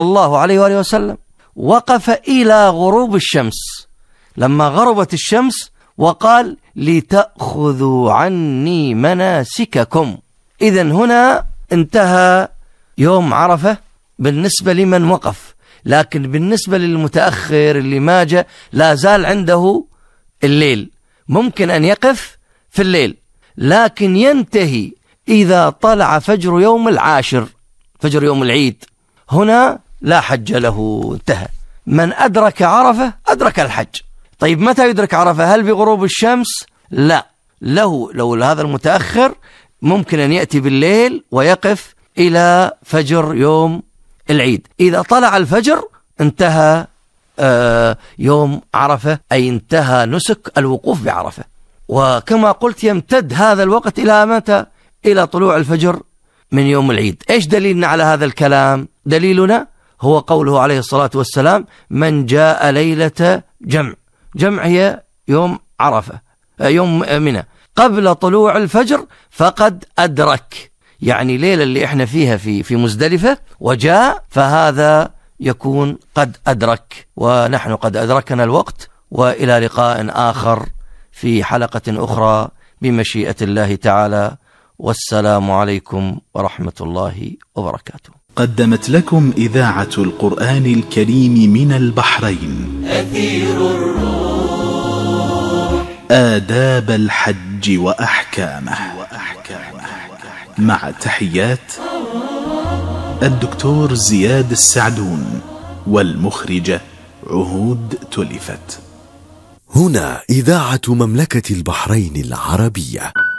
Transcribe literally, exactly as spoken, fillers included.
الله عليه وآله وسلم وقف إلى غروب الشمس، لما غربت الشمس وقال لتأخذوا عني مناسككم. إذن هنا انتهى يوم عرفة بالنسبة لمن وقف، لكن بالنسبة للمتأخر اللي ما جاء لا زال عنده الليل، ممكن أن يقف في الليل، لكن ينتهي إذا طلع فجر يوم العاشر، فجر يوم العيد، هنا لا حج له، انتهى. من أدرك عرفة أدرك الحج. طيب متى يدرك عرفة؟ هل بغروب الشمس؟ لا، له لو هذا المتأخر ممكن أن يأتي بالليل ويقف إلى فجر يوم العيد. إذا طلع الفجر انتهى آه يوم عرفة، أي انتهى نسك الوقوف بعرفة. وكما قلت يمتد هذا الوقت إلى متى؟ إلى طلوع الفجر من يوم العيد. إيش دليلنا على هذا الكلام؟ دليلنا هو قوله عليه الصلاة والسلام: من جاء ليلة جمع، جمع هي يوم عرفة، يوم منى، قبل طلوع الفجر فقد أدرك، يعني ليلة اللي احنا فيها في في مزدلفة وجاء، فهذا يكون قد أدرك، ونحن قد أدركنا الوقت. وإلى لقاء آخر في حلقة أخرى بمشيئة الله تعالى، والسلام عليكم ورحمة الله وبركاته. قدمت لكم إذاعة القرآن الكريم من البحرين أثير الروح آداب الحج وأحكامه، مع تحيات الدكتور زياد السعدون والمخرجة عهود تلفت. هنا إذاعة مملكة البحرين العربية.